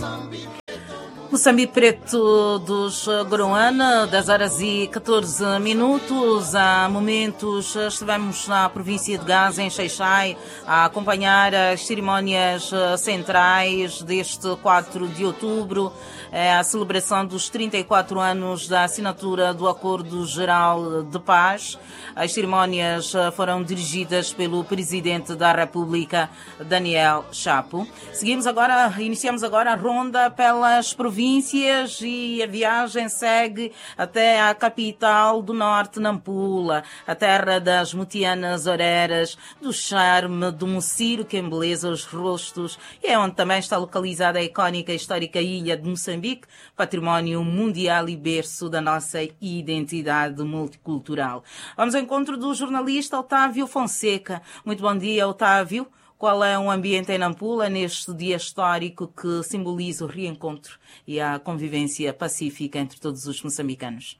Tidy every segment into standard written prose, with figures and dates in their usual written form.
Moçambique Preto dos Goroana, 10 horas e 14 minutos. Há momentos estivemos na província de Gaza, em Xai-Xai, a acompanhar as cerimónias centrais deste 4 de outubro, a celebração dos 34 anos da assinatura do Acordo Geral de Paz. As cerimónias foram dirigidas pelo Presidente da República, Daniel Chapo. Iniciamos agora a ronda pelas províncias e a viagem segue até a capital do norte, Nampula, a terra das motianas oreras, do charme, do mociro que embeleza os rostos, e é onde também está localizada a icónica e histórica ilha de Moçambique, património mundial e berço da nossa identidade multicultural. Vamos ao encontro do jornalista Otávio Fonseca. Muito bom dia, Otávio. Qual é o ambiente em Nampula neste dia histórico que simboliza o reencontro e a convivência pacífica entre todos os moçambicanos?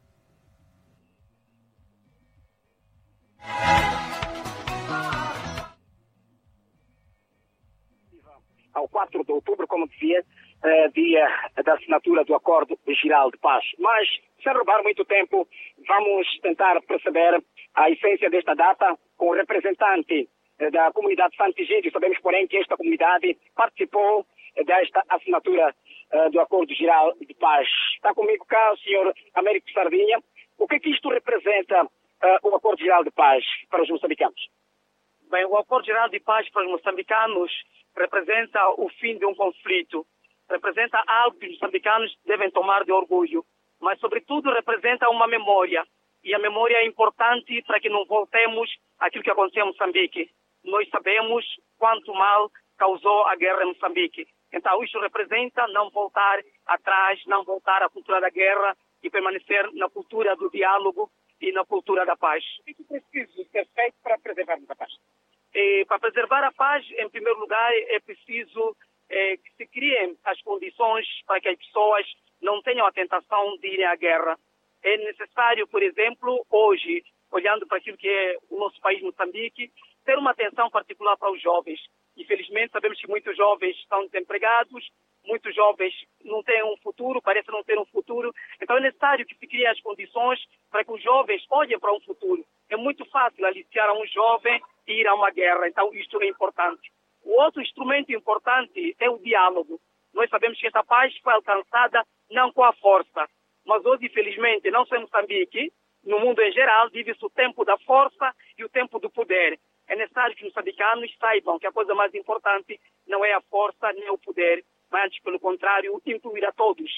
Ao 4 de outubro, como dizia, dia da assinatura do Acordo Geral de Paz. Mas, sem roubar muito tempo, vamos tentar perceber a essência desta data com o representante da comunidade Santigídio. Sabemos, porém, que esta comunidade participou desta assinatura do Acordo Geral de Paz. Está comigo cá o senhor Américo Sardinha. O que é que isto representa, o Acordo Geral de Paz, para os moçambicanos? Bem, o Acordo Geral de Paz para os moçambicanos representa o fim de um conflito, representa algo que os moçambicanos devem tomar de orgulho, mas, sobretudo, representa uma memória. E a memória é importante para que não voltemos àquilo que aconteceu em Moçambique. Nós sabemos quanto mal causou a guerra em Moçambique. Então, isso representa não voltar atrás, não voltar à cultura da guerra e permanecer na cultura do diálogo e na cultura da paz. O que precisa ser feito para preservarmos a paz? Para preservar a paz, em primeiro lugar, é preciso que se criem as condições para que as pessoas não tenham a tentação de irem à guerra. É necessário, por exemplo, hoje, olhando para aquilo que é o nosso país, Moçambique, ter uma atenção particular para os jovens. Infelizmente, sabemos que muitos jovens estão desempregados, muitos jovens não têm um futuro, parecem não ter um futuro. Então, é necessário que se criem as condições para que os jovens olhem para um futuro. É muito fácil aliciar a um jovem e ir a uma guerra. Então, isto é importante. O outro instrumento importante é o diálogo. Nós sabemos que esta paz foi alcançada não com a força, mas hoje, infelizmente, não só em Moçambique, no mundo em geral, vive-se o tempo da força e o tempo do poder. É necessário que os moçambicanos saibam que a coisa mais importante não é a força nem o poder, mas, antes, pelo contrário, incluir a todos.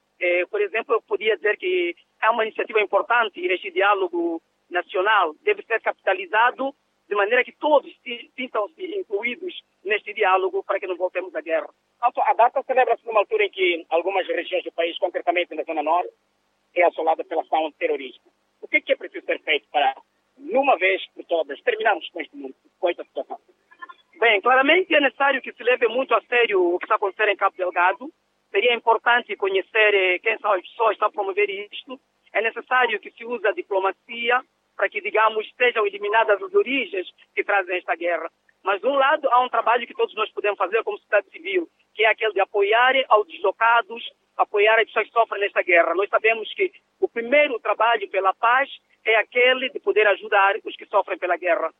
Por exemplo, eu podia dizer que é uma iniciativa importante, este diálogo nacional deve ser capitalizado de maneira que todos sintam-se incluídos neste diálogo para que não voltemos à guerra. A data celebra-se numa altura em que algumas regiões do país, concretamente na Zona Norte, é assolada pela ação de terrorismo. O que é preciso ser feito para, numa vez por todas, terminarmos com esta situação? Bem, claramente é necessário que se leve muito a sério o que está acontecendo em Cabo Delgado. Seria importante conhecer quem são as pessoas que estão a promover isto. É necessário que se use a diplomacia para que, digamos, sejam eliminadas as origens que trazem esta guerra. Mas, de um lado, há um trabalho que todos nós podemos fazer como sociedade civil, que é aquele de apoiar aos deslocados, apoiar as pessoas que sofrem nesta guerra. Nós sabemos que o primeiro trabalho pela paz é aquele de poder ajudar os que sofrem pela guerra.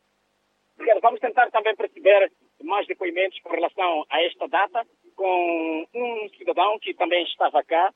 Vamos tentar também perceber mais depoimentos com relação a esta data, com um cidadão que também estava cá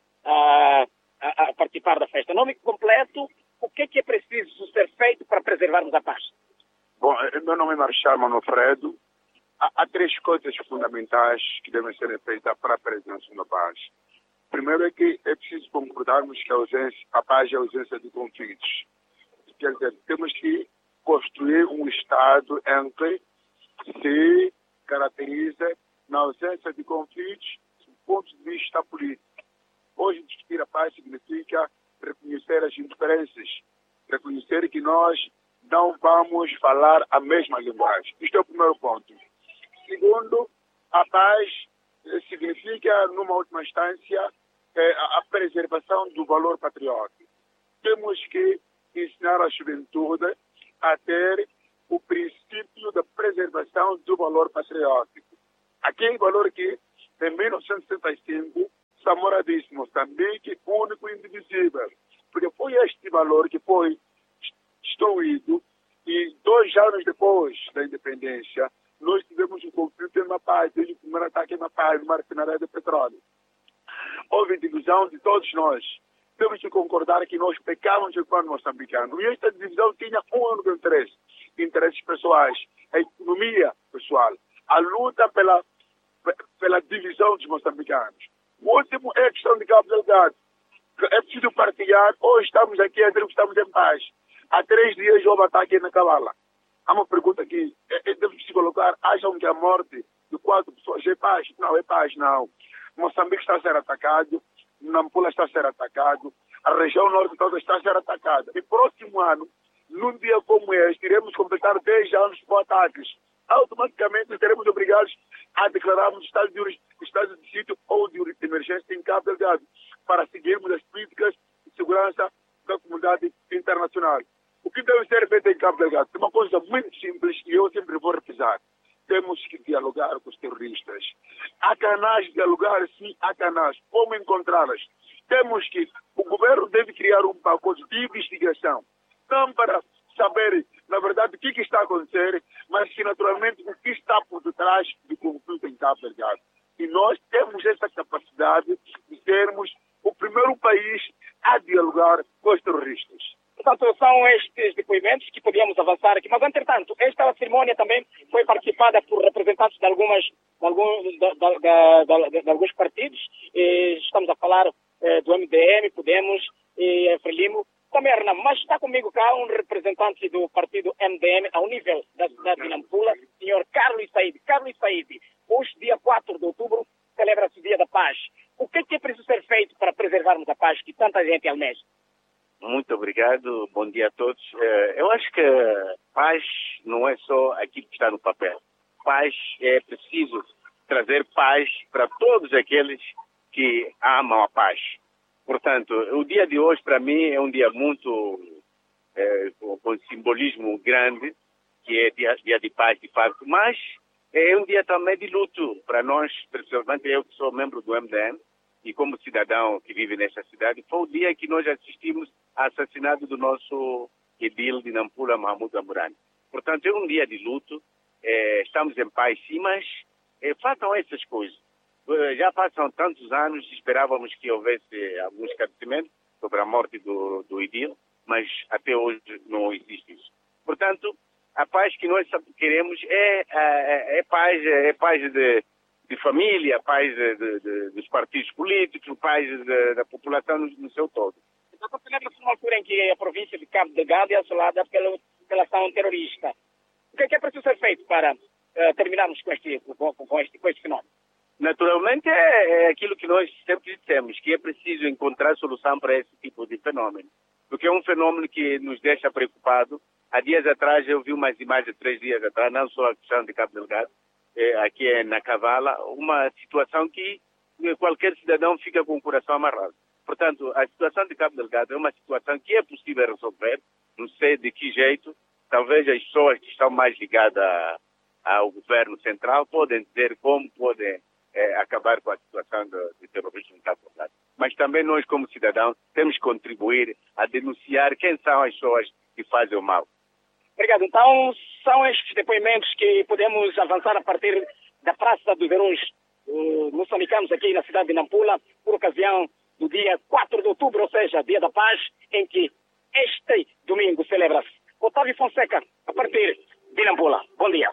a participar da festa. Nome completo, o que é preciso ser feito para preservarmos a paz? Bom, meu nome é Marchal Manofredo. Há três coisas fundamentais que devem ser feitas para a preservação da paz. Primeiro é que é preciso concordarmos que a paz é a ausência de conflitos. Quer dizer, temos que construir um Estado em que se caracteriza na ausência de conflitos do ponto de vista político. Hoje, discutir a paz significa reconhecer as diferenças, reconhecer que nós não vamos falar a mesma linguagem. Isto é o primeiro ponto. Segundo, a paz significa, numa última instância, a preservação do valor patriótico. Temos que ensinar a juventude a ter o princípio da preservação do valor patriótico. Aquele valor que Em 1965, Samora disse: Moçambique, único e indivisível. Porque foi este valor que foi destruído e 2 anos depois da independência, nós tivemos um conflito em Mapai, desde o primeiro ataque em Mapai, numa refinaria de petróleo. Houve divisão de todos nós. Temos que concordar que nós pecamos enquanto moçambicanos. E esta divisão tinha um único interesse: interesses pessoais, a economia pessoal, a luta pela divisão dos moçambicanos. O último é a questão de Cabo Delgado. É preciso partilhar. Hoje estamos aqui a dizer que estamos em paz. Há 3 dias houve ataque na Cavala. Há uma pergunta aqui. Devemos se colocar: acham que a morte de 4 pessoas é paz? Não, é paz, não. Moçambique está a ser atacado, Nampula está a ser atacado, a região norte toda está a ser atacada. E próximo ano, num dia como este, iremos completar 10 anos por ataques. Automaticamente seremos obrigados a declararmos estado de sítio ou de emergência em Cabo Delgado, para seguirmos as políticas de segurança da comunidade internacional. O que deve ser feito em Cabo Delgado é uma coisa muito simples e eu sempre vou repisar. Temos que dialogar com os terroristas. Há canais de dialogar, sim, há canais. Como encontrá-las? Temos que... O governo deve criar um pacote de investigação, não para saber, na verdade, o que está a acontecer, mas que, naturalmente, o que está por detrás do conflito em Cabo Delgado. E nós temos essa capacidade de sermos o primeiro país a dialogar com os terroristas. Portanto, são estes depoimentos que podíamos avançar aqui. Mas, entretanto, esta cerimónia também foi participada por representantes de alguns partidos. Estamos a falar do MDM, Podemos e Frelimo. Também a Renamo. Mas está comigo cá um representante do partido MDM ao nível da cidade de Nampula, senhor Carlos Said. Carlos Said, hoje, dia 4 de outubro, celebra-se o Dia da Paz. O que é preciso ser feito para preservarmos a paz que tanta gente almeja? Muito obrigado, bom dia a todos. Eu acho que paz não é só aquilo que está no papel. Paz é preciso trazer paz para todos aqueles que amam a paz. Portanto, o dia de hoje, para mim, é um dia muito com simbolismo grande, que é dia de paz, de fato, mas é um dia também de luto para nós, principalmente eu que sou membro do MDM, e como cidadão que vive nesta cidade, foi o dia que nós assistimos ao assassinato do nosso edil de Nampula, Mahmoud Amurani. Portanto, é um dia de luto, estamos em paz sim, mas faltam essas coisas. Já passam tantos anos, esperávamos que houvesse algum esclarecimento sobre a morte do edil, mas até hoje não existe isso. Portanto, a paz que nós queremos é paz de família, paz dos partidos políticos, paz da população no seu todo. Então, celebra-se uma altura em que a província de Cabo Delgado é assolada pela ação terrorista. O que é preciso ser feito para terminarmos com este fenômeno? Naturalmente, é aquilo que nós sempre dissemos, que é preciso encontrar solução para esse tipo de fenômeno. Porque é um fenômeno que nos deixa preocupados. Há dias atrás, eu vi umas imagens, 3 dias atrás, não só a questão de Cabo Delgado, aqui na Cavala, uma situação que qualquer cidadão fica com o coração amarrado. Portanto, a situação de Cabo Delgado é uma situação que é possível resolver, não sei de que jeito. Talvez as pessoas que estão mais ligadas ao governo central podem dizer como podem acabar com a situação de terrorismo em Cabo Delgado. Mas também nós, como cidadãos, temos que contribuir a denunciar quem são as pessoas que fazem o mal. Obrigado. Então, são estes depoimentos que podemos avançar a partir da Praça dos Heróis moçambicanos aqui na cidade de Nampula, por ocasião do dia 4 de outubro, ou seja, Dia da Paz, em que este domingo celebra-se. Otávio Fonseca, a partir de Nampula. Bom dia.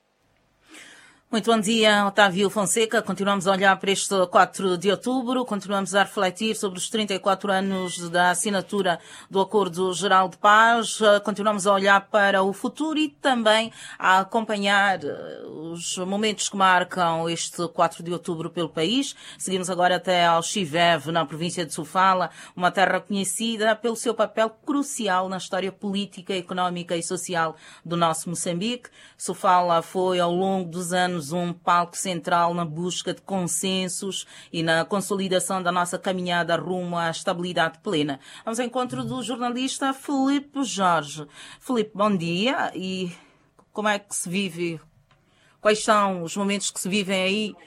Muito bom dia, Otávio Fonseca. Continuamos a olhar para este 4 de outubro, continuamos a refletir sobre os 34 anos da assinatura do Acordo Geral de Paz, continuamos a olhar para o futuro e também a acompanhar os momentos que marcam este 4 de outubro pelo país. Seguimos agora até ao Chiveve, na província de Sofala, uma terra conhecida pelo seu papel crucial na história política, económica e social do nosso Moçambique. Sofala foi, ao longo dos anos, um palco central na busca de consensos e na consolidação da nossa caminhada rumo à estabilidade plena. Vamos ao encontro do jornalista Filipe Jorge. Filipe, bom dia. E como é que se vive? Quais são os momentos que se vivem aí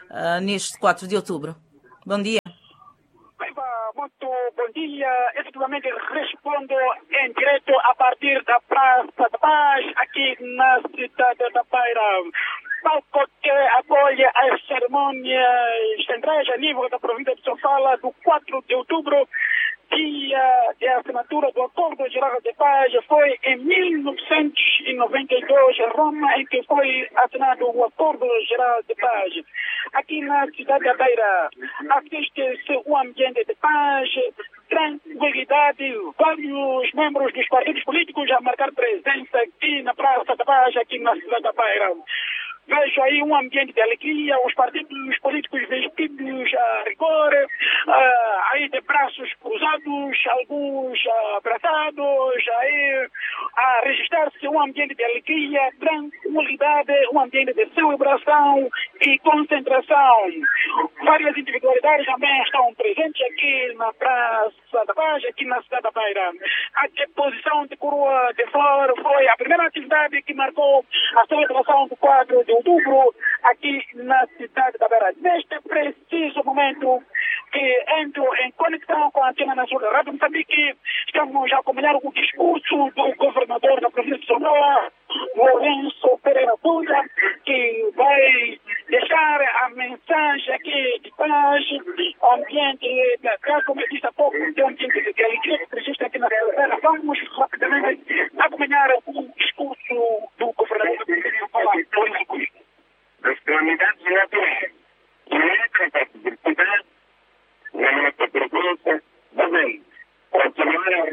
neste 4 de outubro? Bom dia. Muito bom dia. Efetivamente respondo em direto a partir da Praça da Paz, aqui na cidade da Beira. Palco que acolhe as cerimônias centrais a nível da província de Sofala do 4 de outubro, dia de assinatura do Acordo Geral de Paz. Foi em 1992, em Roma, em que foi assinado o Acordo Geral de Paz. Aqui na cidade da Beira assiste-se um ambiente de paz, tranquilidade, vários membros dos partidos políticos a marcar presença aqui na Praça da Paz, aqui na cidade da Beira. Vejo aí um ambiente de alegria, os partidos políticos vestidos a rigor, aí de braços cruzados, alguns abraçados, aí a registrar-se um ambiente de alegria, tranquilidade, um ambiente de celebração e concentração. Várias individualidades também estão presentes aqui na Praça da Paz, aqui na cidade da Beira. A deposição de coroa de flor foi a primeira atividade que marcou a celebração do 4 de outubro aqui na cidade da Beira. Neste preciso momento que entro em conexão com a Antena Nacional da Rádio Moçambique, estamos a acompanhar o discurso do governador da província de Sonora, Lourenço Pereira Bunda, que vai deixar a mensagem aqui de paz, ambiente, como eu disse há pouco, tem um ambiente de alegria que existe aqui na Beira. Vamos rapidamente acompanhar o discurso do governador da província de Sonora, Lourenço Pereira. As comunidades naturais e a diversidade na nossa província devem continuar a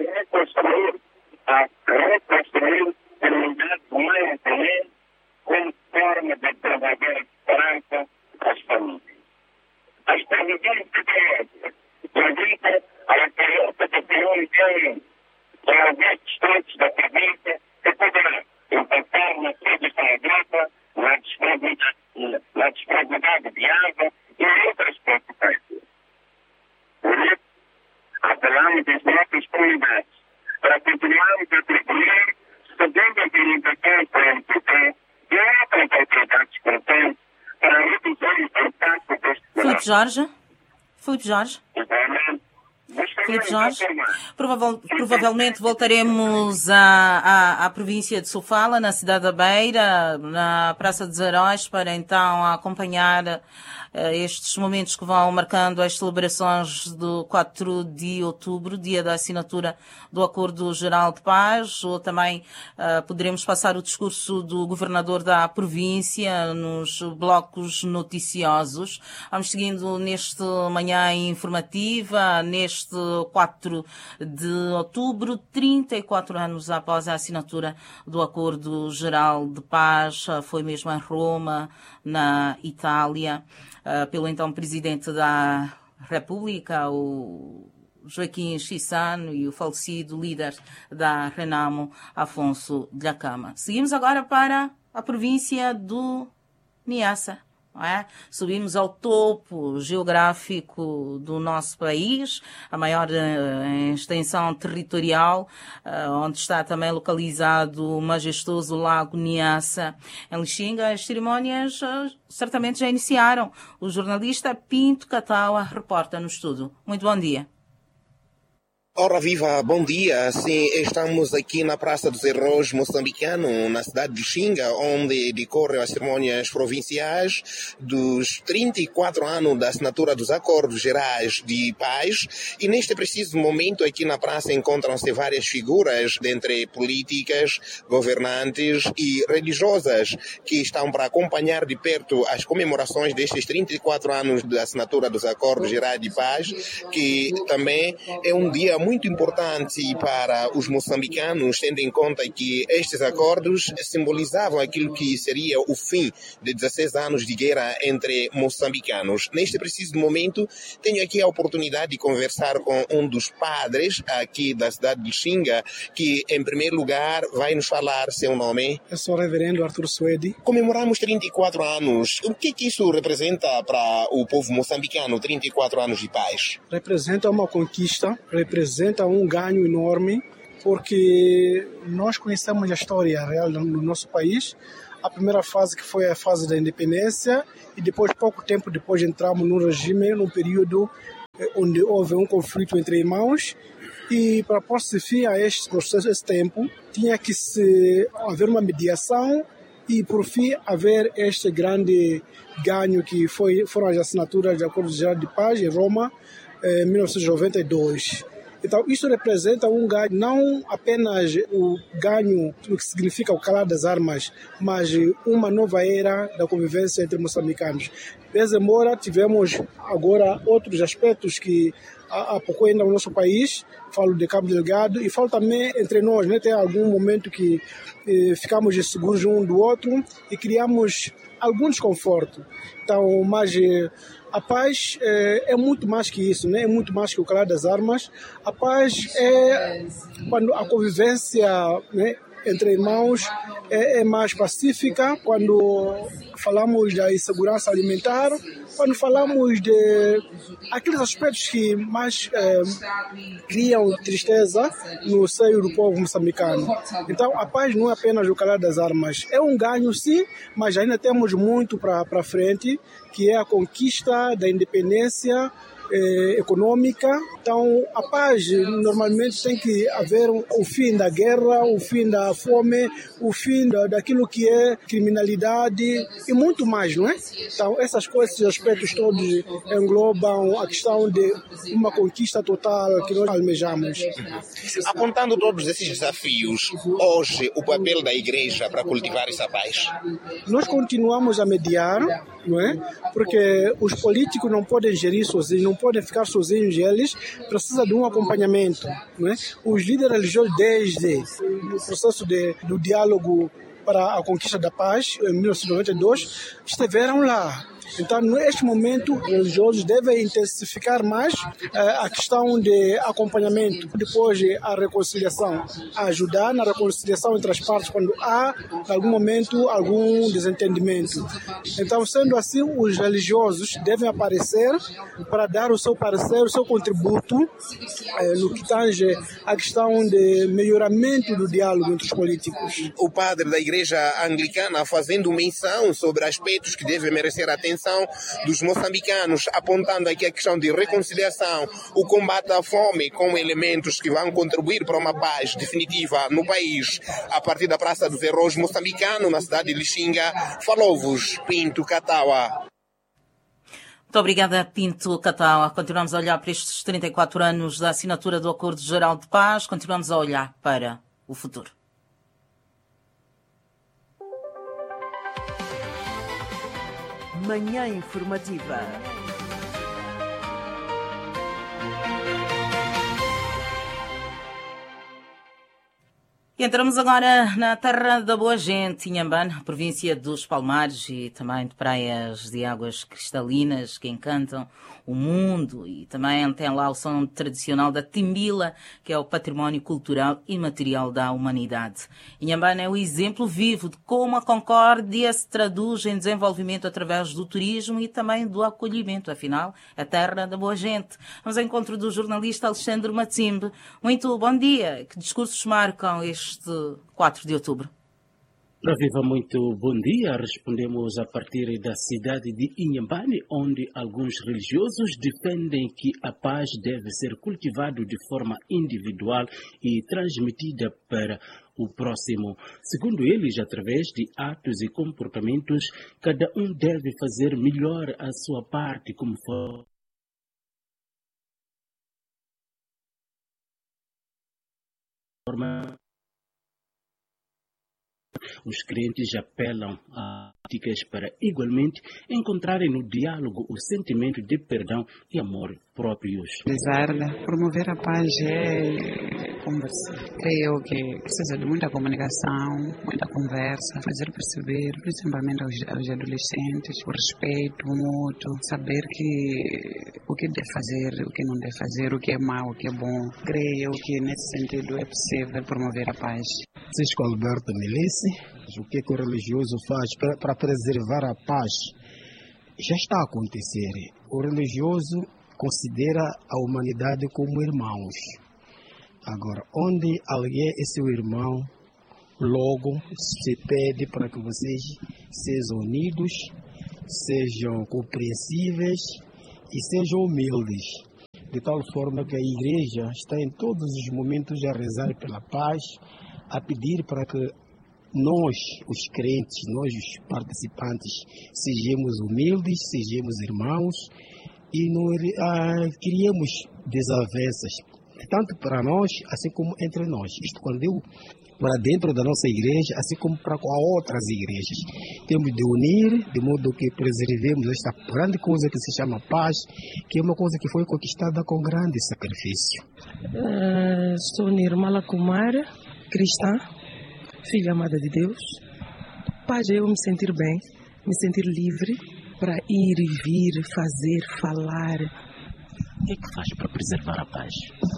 reconstruir comunidades humanas também como forma de promover esperança às famílias. As previsões de criança permitem a criança de comunicação em alguns distritos da província que poderá impactar na produção agrícola, na disponibilidade de água e outras consequências. Por isso, apelamos às nossas comunidades para continuarmos a contribuir segundo as orientações da OMT e outras autoridades competentes para reduzir o impacto deste problema. Filipe Jorge, provavelmente voltaremos à província de Sofala, na cidade da Beira, na Praça dos Heróis, para então acompanhar estes momentos que vão marcando as celebrações do 4 de outubro, dia da assinatura do Acordo Geral de Paz, ou também poderemos passar o discurso do governador da província nos blocos noticiosos. Vamos seguindo neste manhã informativa, neste 4 de outubro, 34 anos após a assinatura do Acordo Geral de Paz, foi mesmo em Roma, na Itália, pelo então Presidente da República, o Joaquim Chissano, e o falecido líder da Renamo, Afonso Dhlakama. Seguimos agora para a província do Niassa. Subimos ao topo geográfico do nosso país, a maior extensão territorial, onde está também localizado o majestoso Lago Niassa. Em Lixinga, as cerimónias certamente já iniciaram. O jornalista Pinto Cataua reporta no estúdio. Muito bom dia. Ora viva, bom dia. Sim, estamos aqui na Praça dos Heróis moçambicano, na cidade de Lixinga, onde decorrem as cerimônias provinciais dos 34 anos da assinatura dos Acordos Gerais de Paz. E neste preciso momento aqui na praça encontram-se várias figuras, dentre políticas, governantes e religiosas, que estão para acompanhar de perto as comemorações destes 34 anos da assinatura dos Acordos Gerais de Paz, que também é um dia muito importante para os moçambicanos, tendo em conta que estes acordos simbolizavam aquilo que seria o fim de 16 anos de guerra entre moçambicanos. Neste preciso momento, tenho aqui a oportunidade de conversar com um dos padres aqui da cidade de Lixinga, que, em primeiro lugar, vai nos falar seu nome. Eu sou o reverendo Arthur Suede. Comemoramos 34 anos. O que isso representa para o povo moçambicano, 34 anos de paz? Representa uma conquista, representa um ganho enorme, porque nós conhecemos a história real do nosso país. a primeira fase, que foi a fase da independência, e depois, pouco tempo depois, entramos num regime, num período onde houve um conflito entre irmãos, e para pôr-se fim a este processo, esse tempo, tinha que haver uma mediação e, por fim, haver este grande ganho que foram as assinaturas de Acordo Geral de Paz em Roma, em 1992. Então, isso representa um ganho, não apenas o ganho do que significa o calar das armas, mas uma nova era da convivência entre moçambicanos. Pese embora tivemos agora outros aspectos que há pouco ainda no nosso país, falo de Cabo Delgado, e falo também entre nós, né? Tem algum momento que ficamos inseguros um do outro e criamos algum desconforto. Então, mas a paz é muito mais que isso, né? É muito mais que o calar das armas. A paz é quando a convivência, né, entre irmãos é mais pacífica, quando falamos da insegurança alimentar, quando falamos de aqueles aspectos que mais criam tristeza no seio do povo moçambicano. Então, a paz não é apenas o calar das armas. É um ganho, sim, mas ainda temos muito para frente, que é a conquista da independência econômica. Então, a paz normalmente tem que haver o fim da guerra, o fim da fome, o fim daquilo que é criminalidade e muito mais, não é? Então, essas coisas, esses aspectos todos englobam a questão de uma conquista total que nós almejamos. Apontando todos esses desafios, hoje o papel da Igreja para cultivar essa paz? Nós continuamos a mediar, não é? Porque os políticos não podem gerir sozinhos, não podem ficar sozinhos, eles precisam de um acompanhamento, não é? Os líderes religiosos, desde o processo do diálogo para a conquista da paz, em 1992, estiveram lá. Então, neste momento, os religiosos devem intensificar mais a questão de acompanhamento, depois a reconciliação, ajudar na reconciliação entre as partes quando há, em algum momento, algum desentendimento. Então, sendo assim, os religiosos devem aparecer para dar o seu parecer, o seu contributo no que tange a questão de melhoramento do diálogo entre os políticos. O padre da Igreja Anglicana fazendo menção sobre aspectos que devem merecer atenção dos moçambicanos, apontando aqui a questão de reconciliação, o combate à fome como elementos que vão contribuir para uma paz definitiva no país. A partir da Praça dos Heróis moçambicano, na cidade de Lixinga, falou-vos Pinto Katawa. Muito obrigada, Pinto Katawa. Continuamos a olhar para estes 34 anos da assinatura do Acordo Geral de Paz, continuamos a olhar para o futuro. Manhã Informativa. E entramos agora na terra da boa gente, Inhambane, província dos Palmares e também de praias de águas cristalinas que encantam o mundo, e também tem lá o som tradicional da timbila, que é o património cultural e material da humanidade. Inhambane é o exemplo vivo de como a concórdia se traduz em desenvolvimento através do turismo e também do acolhimento. Afinal, a terra da boa gente. Vamos ao encontro do jornalista Alexandre Matsimbe. Muito bom dia. Que discursos marcam este 4 de outubro? Viva, muito bom dia. Respondemos a partir da cidade de Inhambane, onde alguns religiosos defendem que a paz deve ser cultivada de forma individual e transmitida para o próximo. Segundo eles, através de atos e comportamentos, cada um deve fazer melhor a sua parte, como forma. Os crentes apelam a práticas para igualmente encontrarem no diálogo o sentimento de perdão e amor próprios. Promover a paz é conversar. Creio que precisa de muita comunicação, muita conversa, fazer perceber, principalmente aos adolescentes, o respeito mútuo, saber que o que deve fazer, o que não deve fazer, o que é mau, o que é bom. Creio que nesse sentido é possível promover a paz. Francisco Alberto Milice, o que o religioso faz para preservar a paz já está a acontecer. O religioso considera a humanidade como irmãos. Agora, onde alguém é seu irmão, Logo, se pede para que vocês sejam unidos, sejam compreensíveis e sejam humildes, de tal forma que a Igreja está em todos os momentos a rezar pela paz, a pedir para que nós, os crentes, nós, os participantes, sejamos humildes, sejamos irmãos e não criemos desavenças, tanto para nós, assim como entre nós. Isto quando eu para dentro da nossa igreja, assim como para outras igrejas. Temos de unir, de modo que preservemos esta grande coisa que se chama paz, que é uma coisa que foi conquistada com grande sacrifício. Sou Nirmala Kumar, cristã, filha amada de Deus. Paz é eu me sentir bem, me sentir livre para ir e vir, fazer, falar. O que é que faz para preservar a paz?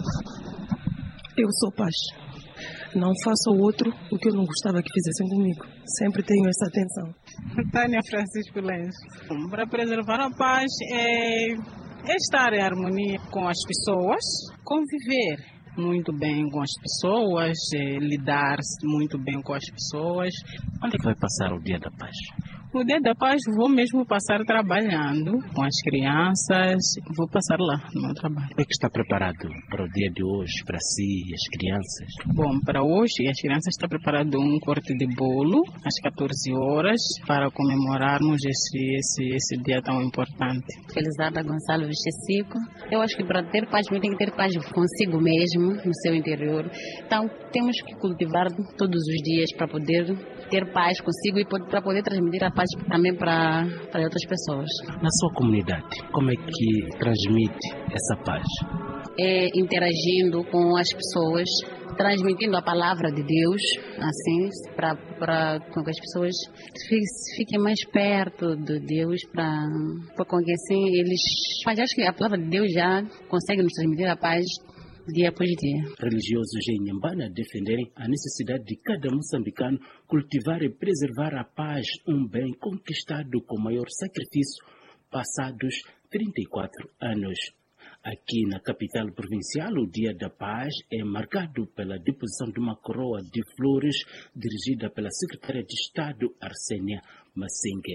Eu sou paz. Não faço ao outro o que eu não gostava que fizessem comigo. Sempre tenho essa atenção. Tânia Francisco Lenz. Para preservar a paz é estar em harmonia com as pessoas, conviver muito bem com as pessoas, lidar muito bem com as pessoas. Onde é que vai passar o Dia da Paz? O Dia da Paz vou mesmo passar trabalhando com as crianças, vou passar lá no meu trabalho. O que é que está preparado para o dia de hoje, para si e as crianças? Bom, para hoje as crianças estão preparando um corte de bolo às 14 horas para comemorarmos esse dia tão importante. Felizarda Gonçalves Chessico. Eu acho que para ter paz, tem que ter paz consigo mesmo, no seu interior. Então temos que cultivar todos os dias para poder ter paz consigo e para poder transmitir a paz também para outras pessoas. Na sua comunidade, como é que transmite essa paz? Interagindo com as pessoas, transmitindo a palavra de Deus, assim, para que as pessoas fiquem mais perto de Deus, para que assim eles... Mas acho que a palavra de Deus já consegue nos transmitir a paz dia após dia. Religiosos em Inhambane defenderem a necessidade de cada moçambicano cultivar e preservar a paz, um bem conquistado com maior sacrifício passados 34 anos. Aqui na capital provincial, o Dia da Paz é marcado pela deposição de uma coroa de flores dirigida pela secretária de Estado, Arsênia Massingue.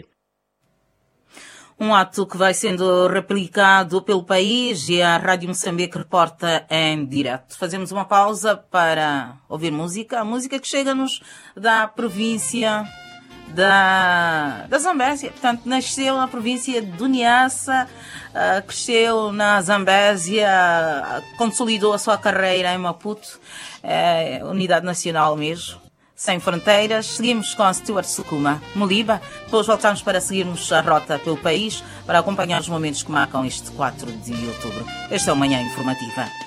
Um ato que vai sendo replicado pelo país e a Rádio Moçambique reporta em direto. Fazemos uma pausa para ouvir música. A música que chega-nos da província da Zambésia. Portanto, nasceu na província de Niassa, cresceu na Zambésia, consolidou a sua carreira em Maputo, unidade nacional mesmo. Sem fronteiras, seguimos com a Stuart Sukuma, Moliba, depois voltamos para seguirmos a rota pelo país para acompanhar os momentos que marcam este 4 de outubro. Este é o Manhã Informativa.